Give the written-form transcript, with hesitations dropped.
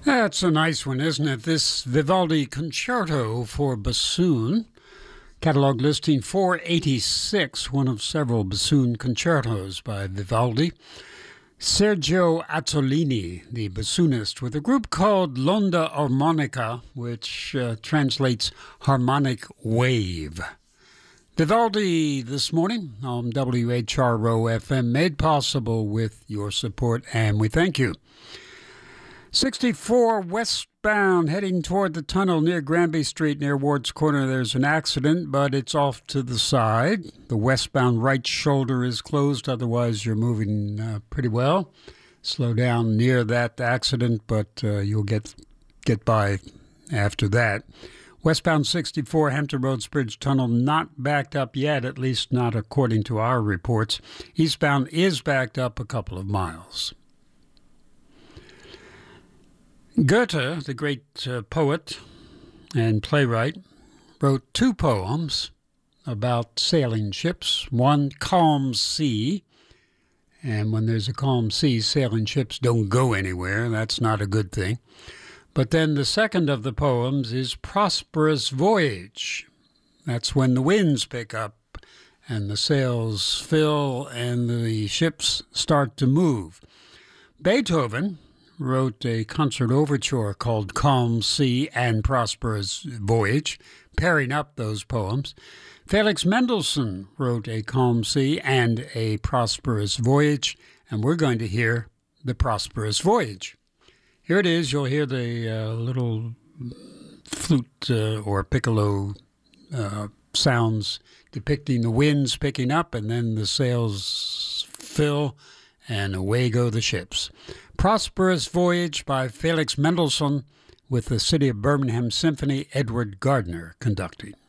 That's a nice one, isn't it? This Vivaldi Concerto for Bassoon, catalog listing 486, one of several bassoon concertos by Vivaldi. Sergio Azzolini, the bassoonist, with a group called L'Onda Armonica, which translates harmonic wave. Vivaldi this morning on WHRO FM, made possible with your support, and we thank you. 64 westbound, heading toward the tunnel near Granby Street, near Ward's Corner. There's an accident, but it's off to the side. The westbound right shoulder is closed. Otherwise, you're moving pretty well. Slow down near that accident, but you'll get by after that. Westbound 64, Hampton Roads Bridge Tunnel, not backed up yet, at least not according to our reports. Eastbound is backed up a couple of miles. Goethe, the great poet and playwright, wrote two poems about sailing ships. One, Calm Sea, and when there's a calm sea, sailing ships don't go anywhere. That's not a good thing. But then the second of the poems is Prosperous Voyage. That's when the winds pick up and the sails fill and the ships start to move. Beethoven wrote a concert overture called Calm Sea and Prosperous Voyage, pairing up those poems. Felix Mendelssohn wrote a Calm Sea and a Prosperous Voyage, and we're going to hear the Prosperous Voyage. Here it is. You'll hear the little flute or piccolo sounds depicting the winds picking up, and then the sails fill, and away go the ships. Prosperous Voyage by Felix Mendelssohn, with the City of Birmingham Symphony, Edward Gardner conducting.